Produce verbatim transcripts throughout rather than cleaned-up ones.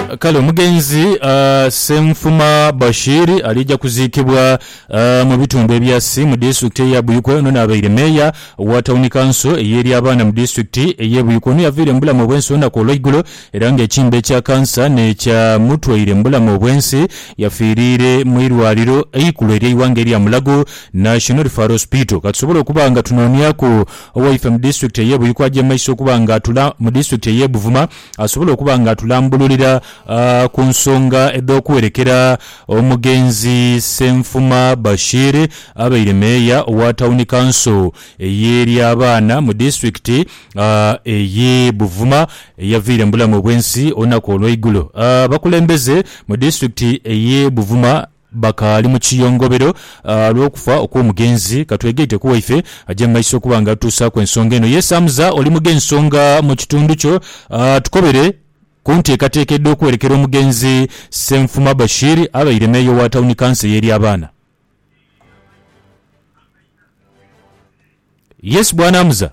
Kale omugenzi uh, Senfuma Bashiri alijja kuziikibwa uh, mu bitundu ebyasi mu district ya Buyikwe no nabaire meya wa town council eyeri abana mu district eye Buyikwe no yavire mbula mu bwensi ona ko loigulo era nga ekimbe kya kansa ne kya mutwaire mbula mu bwensi yafiirire mu irwaliro eikulo eri iwange eri Mulago National Referral Hospital katusobola okubanga tunonyako owaife mu district eye Buyikwe aje maiso okubanga atula mu district eye Buvuma asobola okubanga atulambululira Uh, ku nsonga ed'okwerekera omugenzi Senfuma Bashiri abaire meya wa town council eyeri abaana mu district uh, eye Buvuma yavire mbulamu bwensi onako olw'eigulo uh, bakulembeze mu district eye Buvuma bakali mu kiyongobero uh, lw'okufa okw'omugenzi katwegeite ku waife ajja maiso kubanga tusa ku ensonga eno yesamza oli mugensonga mu kitundu kyo uh, tukobere kunteekateekeddwa okwerekera omugenzi Senfuma Bashiri abaire meya wa town council yeri abaana. Yes bwana Hamza.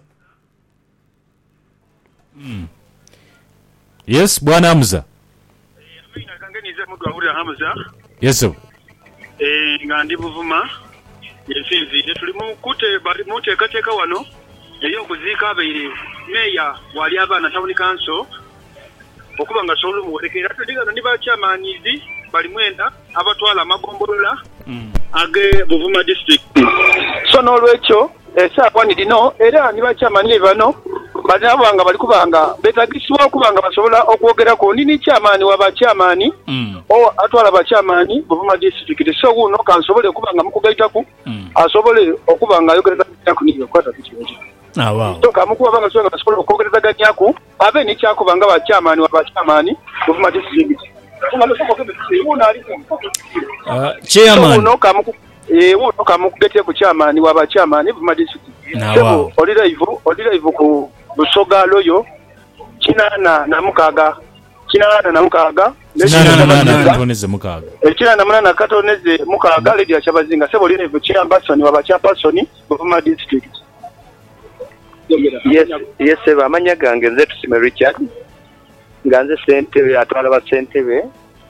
Mm. Yes bwana Hamza. Amina kangenize mudwa uri Hamza. Yes sir. Eh ngandi Buvuma. Yesinzi tulimu kute bali muteekateeka wano eyo kuzika abaire meya wali abaana town council. Okuba nga solo muwerekera tudiga ndi ba chairmanizi bali mwenda abatwala amagombolola mm. age Buvuma district so nolwecho esa kwani dino era ni ba chairmani bano bali abanga bali kubanga betagiswa okubanga basobola okwogera ko nini chairman wa ba chairmani mm. o atwala ba chairmani Buvuma district so uno kansobole okubanga mukugaita ku mm. asobole okubanga yogereza ku niyo kwata kichiro. Ah wow. So kamukuwa banga songa basobola okogereza ganyako abe ni kyako banga ba chairman wa ba chairman Buvuma district. Ngalo soko kebe sibuna ali ku. Ah chairman. No kamuku eh wo kamuku gete ku chairman wa ba chairman Buvuma district. Ah wow. Olira ivu olira ivu ku Busoga loyo kinana na mukaga kinana na mukaga kinana na katoneze mukaga kinana na na katoneze mukaga lady ya Chabazinga sebo olira ivu chairperson wa ba chairperson Buvuma district. Yes, yes, eba amanya gange nze tusime Richard. Nganze sentebe atwala ba sentebe.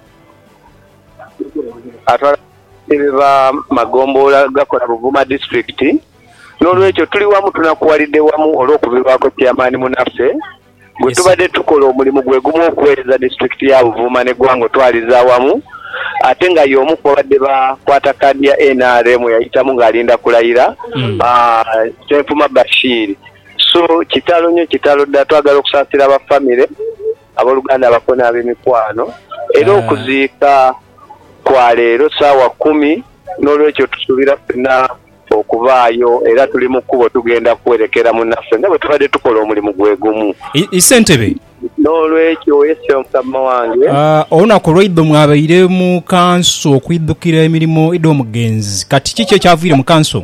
Atwala sentebe ba magombola gakola Buvuma district. Nolwekyo tuli wamu tunakuwalidde wamu olw'okubirwako chairman munaffe. Bwe tubadde tukola omulimu gwe gumu okuweereza district ya Buvuma ne gwango twaliza wamu. Ate nga y'omu kubadde bakwata kadi ya N R M yayitamu ng'alinda kulayira. Mm. Uh, Senfuma Bashiri. So kitalo nyo kitalo dda twagala okusaasira aba family aboluganda abakona ab'emikwano era okuziika kwa leero saawa kumi n'olwekyo tusuubira ffenna okubaayo era tuli mu kkubo tugenda kwerekera munnaffe nga bwe tubadde tukola omulimu gwe gumu isentebe n'olwekyo yese omukama wange olunaku lw'iddo mwabaire mu kanso okwiddukira emirimu iddo omugenzi kati kiki ekyaviire mu kanso?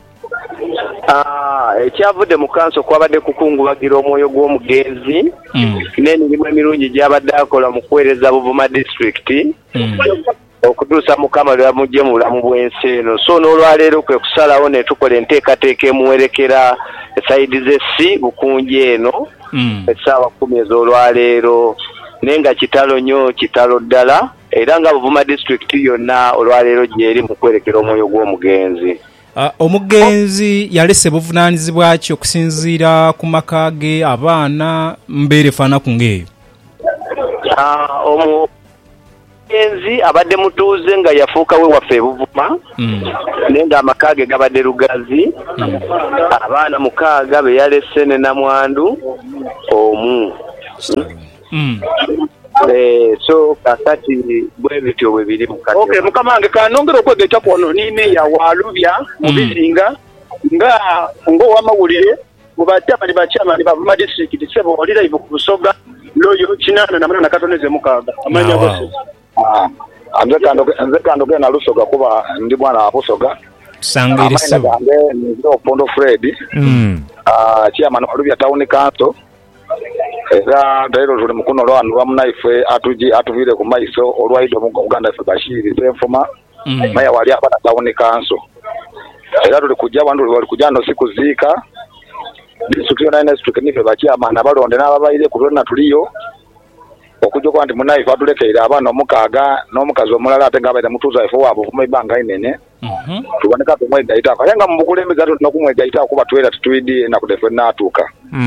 Ah, ekyavudde mu kanso kwabadde kukungubagira omwoyo gw'omugenzi mm. n'emirimu emirungi gy'abadde akola mu kuweereza Buvuma district mm. okutuusa mukama lwe yamugye mu bulamu bw'ensi eno so n'olwaleero kwe kusalawo ne tukola enteekateeka emuwerekera esayidi z'essi bukunji eno mm. essaawa kumi ez'olwaleero naye nga kitalo nnyo kitalo ddala era nga Buvuma district yonna olwaleero gy'eri mu kwerekera omwoyo gw'omugenzi. Uh, omugenzi yalese buvunaanyizibwa ki okusinziira ku maka ge abaana mbeera efaanaku ng'eyo? Uh, omugenzi abadde mutuuze nga yafuuka we waffe e Buvuma mm. naye ng'amaka ge gabadde lugazi mm. abaana mukaaga be yalese ne namwandu omu mm. Eh so kakati bwe bityo bwe biri mukati. Okay mukama wange kanongera okwegecha kwono ni meya wa Lubya mubizinga nga ngo wamawulire mubata bali bachama ba Buvuma district sebo olira ibu kusoga loyo kinana na mwana katoneze mukaga amanya bose. Ah anze kandoke anze kandoke na Lusoga kuba ndi bwana wa Busoga sangiri sebo ndio Pondo Fred mm ah chairman wa Lubya town council era ndairo tuli mukuno lwa nwa munaife atuji atuvire ku maiso olwaido mu Uganda fe Bashiri Senfuma mm. maya wali abana town council era tuli kujja bandu wali kujja no siku zika district na district nife bachi amana balonde n'ababaire kulona tuliyo kujoko nti munaife atulekeera abaana omukaaga n'omukazi omulala ate nga abaire mutuuza ife waabwe vuma ebbanga inene tuboneka tumwegaitaako ate nga mu bukulembeze ate tulina kumwegaitaako kuba tubeera tetuyidde ennaku deffe naatuuka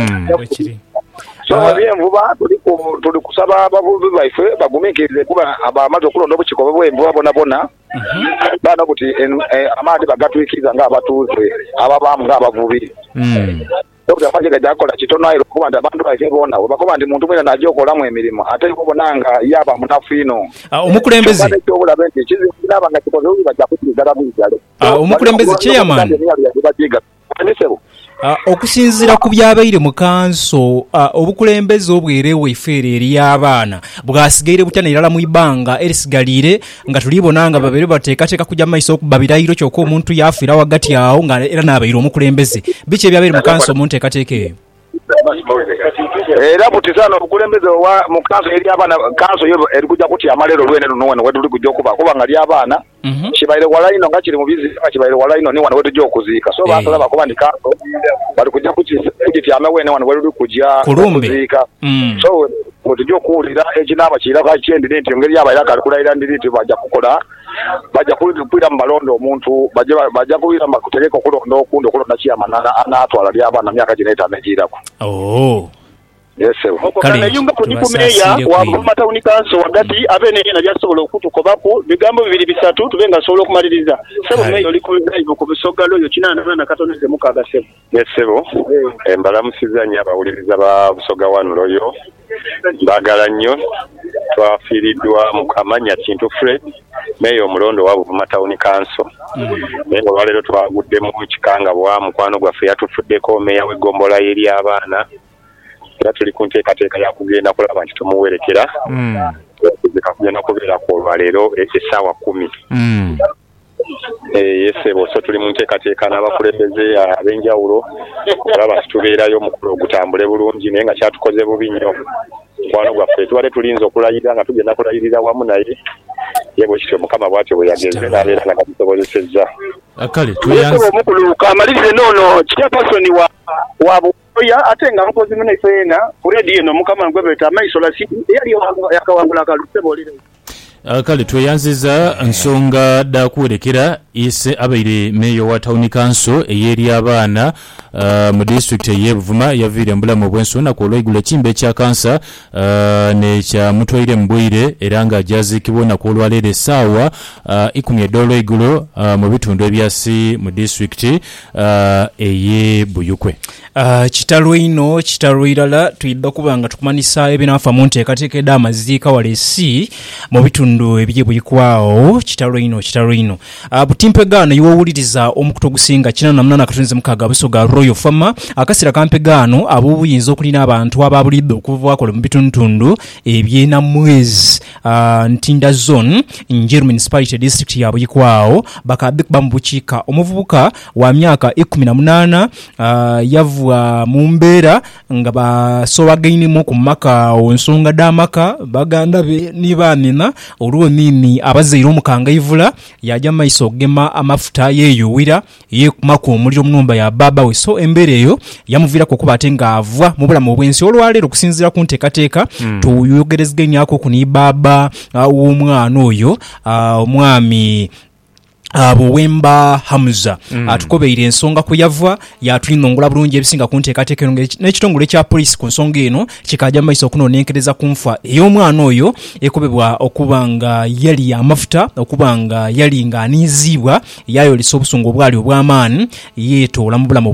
so ebyenvuba tuli kusaba abavubi baife bagumiikirize kuba abamaze okulonda obukiiko bw'envuba bona bona baana kuti amaadhi bagatwikiriza ng'abatuuze ababaamu ng'abavubi Dokta Fajega jakola kitono ayo kuba nti abantu baife bona bakoba nti muntu mwena najja okolamu emirimu ate kubona nga yaba munafu ino omukulembeze nga kikoze bajja kukiriza bwijale omukulembeze chairman Uh, okusinzira ku byabaire mu kanso uh, obukulembeze obwerewo ifeere eri y'abaana bwasigaire butya nerala mu ibanga erisigalire nga tulibona nga babere bateekateeka kujja maiso okubabirayiro kyokka omuntu yafiira wagati awo nga era n'abaire omukulembeze biki ebyabaire mu kanso omuntu teekateeka eyo era butisana obukulembeze wa mu kanso eri abaana kanso yo eri kujja kutya amalero lwene luno wano wetuli kujja okuba kuba nga ly'abaana kibaire walaino nga kiri mu bizibu kibaire walaino ni wano wetujja okuziika so basala bakoba ndi kanso bali kujja kutya amawene wano wetuli kujja okuziika so tujja okuwulira ekinaaba kiraba kyendiri nti engeri yabaire akalikulira ndiri nti bajja kukola bajja kuwulira mu balondo omuntu bajja kuwulira kutegeka okulonda okundi okulonda kiyamana anaatwala ly'abaana myaka gino etaano egiyirako oh yes sir kana yunga kujikumeya wa matawuni kanso wagati abene yena byasobola okutukobapo bigambo bibiri bisatu tubenga sobola okumaliriza sebo meyo liko live ku bisogalo yo kinana na katoneze mukaga sebo yes sebo embala musizanya abawuliriza ba busoga wanulo yo bagala nnyo twafiiridwa mu kamanya kintu Fred meyo mulondo wa matawuni kanso naye olwaleero twagudde mu kikanga bwa mukwano gwaffe yatufuddeko meya w'egombola eri abaana era tuli ku nteekateeka ya kugenda kulaba nti tumuwerekera kuzika kugenda kubeera ku olwaleero essaawa kumi yesebo so tuli mu nteekateeka n'abakulembeze ab'enjawulo olaba nti tubeerayo omukolo ogutambule bulungi naye nga kyatukoze bubi nnyo mukwano gwaffe tubadde tulinza okulayirira nga tugenda kulayirira wamu naye ye bwe kityo mukama bw'atyo bwe yagenze n'abeera nga katusobozesezza kale tuyanze omukulu kamalirize noono kitya pasoni wa wabo oya atenga mpozi mune fena kuredi eno mukama ngwebeta maisola siti yali yakawangula kalusebole kale tweyanziza nsonga dakuwerekera ise abaire meyo wa town council eyeri abaana uh, mu district ye Buvuma yaviire mbulamu bwensona ko lwigula kimbe kya kansa uh, ne kya mutwaire mbwire era nga jazikibona ko lwalere sawa uh, ikumye dolo igulo uh, mu bitundu ebyasi mu district uh, eye Buyukwe uh, kitalo ino kitalo irala tuyidde kubanga tukumanisa ebinafa mu nteekateeka edda amaziika walesi mu bitundu ebye Buyikwawo kitalo ino kitalo ino uh, butimpegaano yiwowuliriza omukuto gusinga kina na munana katonze mukaga busoga Royal Farmer akasira kampegaano abubuyinza okulina abantu ababulidde okuvaako mu bituntundu ebyena mwezi uh, Ntinda zone Njeru municipality district ya Buyikwawo bakadde kuba mu bukiika omuvubuka wa myaka ikumi na munaana uh, yavua mu mbeera nga basobagainemu ku maka onsonga d'amaka baganda be nibanina olwo nini abazaire omukanga ivula yajja maiso gema amafuta yeyuwira ye kumako omuliro munumba ya baba we so embere eyo yamuvira ko kuba atenga avwa mu bulamu obwensi olwalero kusinzira ku nteekateeka mm. tuyogerezgenyako kuni baba w'omwana uh, oyo uh, omwami abo Wemba Hamza mm. atukobeire ensonga kuyava yatulindongola bulungi ebisinga ku nteekateeka n'ekitongole kya police ku nsonga eno kikajja maiso kunonenkereza kunfa ey'omwana oyo ekobebwa okubanga yali amafuta okubanga yali nga anizibwa yayolesa obusungu obwali obw'amaani yeetoola mu bulamu